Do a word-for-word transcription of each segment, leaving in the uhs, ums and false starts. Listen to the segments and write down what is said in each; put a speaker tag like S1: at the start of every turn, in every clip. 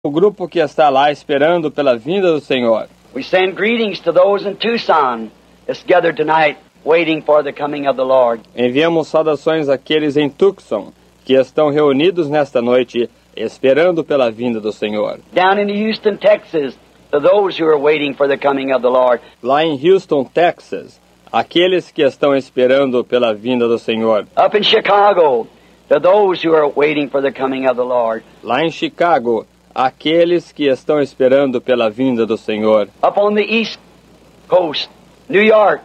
S1: O grupo que está lá esperando pela vinda do Senhor.
S2: We send greetings to those in Tucson that's gathered tonight, waiting for the coming of the Lord.
S1: Enviamos saudações àqueles em Tucson que estão reunidos nesta noite, esperando pela vinda do Senhor.
S2: Down in Houston, Texas, to those who are waiting for the coming of the Lord.
S1: Lá em Houston, Texas, aqueles que estão esperando pela vinda do Senhor.
S2: Up in Chicago, to those who are waiting for the coming of the Lord.
S1: Lá em Chicago, aqueles que estão esperando pela vinda do Senhor.
S2: Up on the East Coast, New York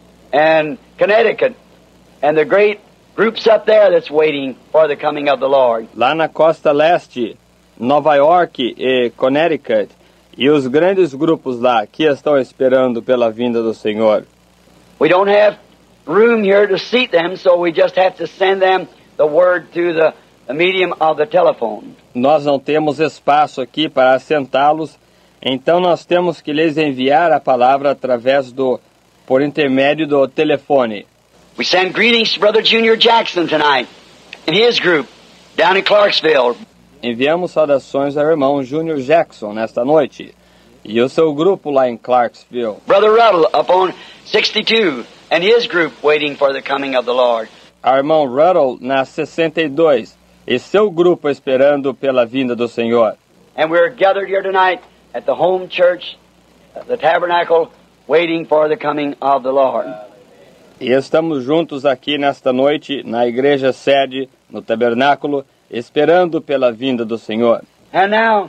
S2: and Connecticut, and the great groups up there that's waiting for the coming of the Lord.
S1: Lá na costa leste, Nova York e Connecticut, e os grandes grupos lá que estão esperando pela vinda do Senhor.
S2: We don't have room here to seat them, so we just have to send them the word through the, the medium of the telephone.
S1: Nós não temos espaço aqui para assentá-los, então nós temos que lhes enviar a palavra através do, por intermédio do telefone.
S2: We send greetings to Brother Junior Jackson tonight and his group down in Clarksville.
S1: Enviamos saudações ao irmão Junior Jackson nesta noite e o seu grupo lá em Clarksville.
S2: Brother Ruddle up on sixty-two and his group waiting for the coming of the Lord.
S1: Ao irmão Ruddle na sessenta e dois e seu grupo esperando pela vinda do Senhor.
S2: And we're gathered here tonight at the home church, the tabernacle, waiting for the coming of the Lord.
S1: E estamos juntos aqui nesta noite na igreja sede, no tabernáculo, esperando pela vinda do Senhor.
S2: And now,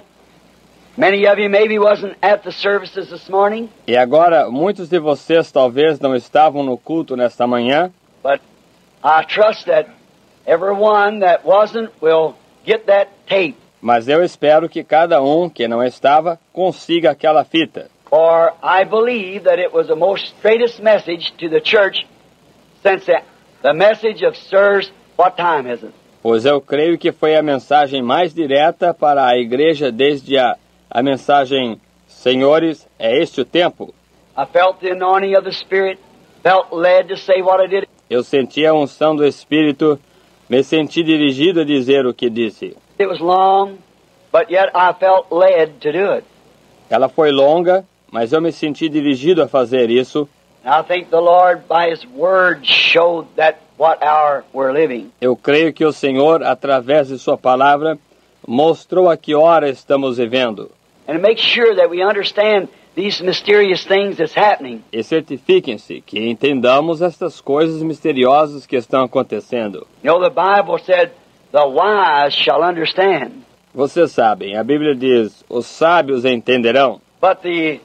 S2: many of you maybe wasn't at the services this morning,
S1: E agora, muitos de vocês talvez não estavam no culto nesta manhã,
S2: but I trust that everyone that wasn't will get that tape.
S1: mas eu espero que cada um que não estava consiga aquela fita.
S2: For I believe that it was the most straightest message to the church since the, the message of Sirs, what time is it?
S1: Pois eu creio que foi a mensagem mais direta para a igreja desde a, a mensagem Senhores, é este o tempo?
S2: I felt the anointing of the Spirit, felt led to say what I did.
S1: Eu senti a unção do Espírito, me senti dirigido a dizer o que disse.
S2: It was long, but yet I felt led to do it.
S1: Ela foi longa, mas eu me senti dirigido a fazer isso.
S2: And I think the Lord, by His Word, showed that what hour we're living.
S1: Eu creio que o Senhor, através de sua palavra, mostrou a que hora estamos vivendo.
S2: And to make sure that we understand these mysterious things that's happening.
S1: E certifiquem-se que entendamos estas coisas misteriosas que estão acontecendo.
S2: You know, the Bible said, the wise shall understand.
S1: Vocês sabem, a Bíblia diz, os sábios entenderão,
S2: But the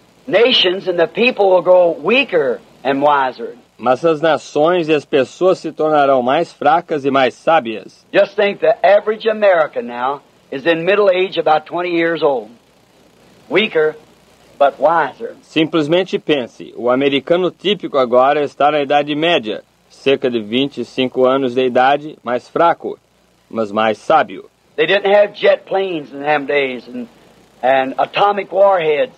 S2: nations and the people will grow weaker and wiser.
S1: mas as nações e as pessoas se tornarão mais fracas e mais sábias.
S2: Just think the average American now is in middle age, about twenty years old. Weaker, but wiser.
S1: Simplesmente pense, o americano típico agora está na idade média, cerca de vinte e cinco anos de idade, mais fraco, mas mais sábio.
S2: They didn't have jet planes in them days and, and atomic warheads,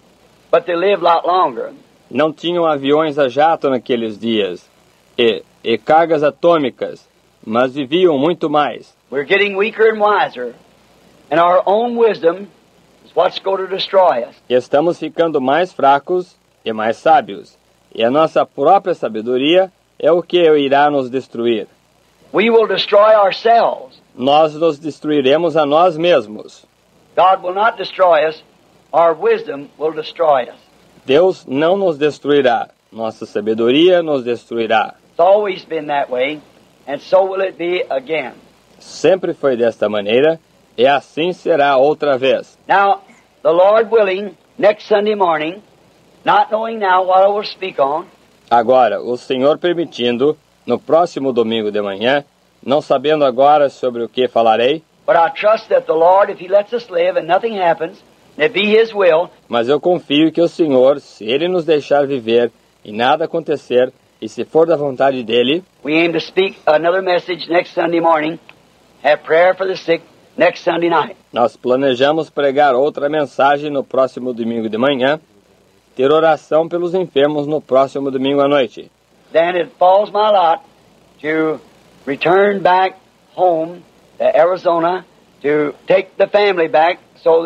S2: but they lived a lot longer.
S1: Não tinham aviões a jato naqueles dias e, e cargas atômicas, mas viviam muito mais.
S2: We're getting weaker and wiser, and our own wisdom is what's going to destroy us.
S1: E estamos ficando mais fracos e mais sábios, e a nossa própria sabedoria é o que irá nos destruir.
S2: We will destroy ourselves.
S1: Nós nos destruiremos a nós mesmos.
S2: God will not destroy us. Our wisdom will destroy us.
S1: Deus não nos destruirá, nossa sabedoria nos destruirá.
S2: It's always been that way, and so will it be again.
S1: Sempre foi desta maneira, e assim será outra vez.
S2: Now, the Lord willing, next Sunday morning, not knowing now what I will speak on,
S1: Agora, o Senhor permitindo, no próximo domingo de manhã, não sabendo agora sobre o que falarei,
S2: but I trust that the Lord, if He lets us live and nothing happens, and it be His will,
S1: mas eu confio que o Senhor, se Ele nos deixar viver e nada acontecer, e se for da vontade dEle,
S2: we aim to speak another message next Sunday morning, have prayer for the sick next Sunday night.
S1: nós planejamos pregar outra mensagem no próximo domingo de manhã, ter oração pelos enfermos no próximo domingo à noite.
S2: Then it falls my lot to return back home to Arizona to take the family back so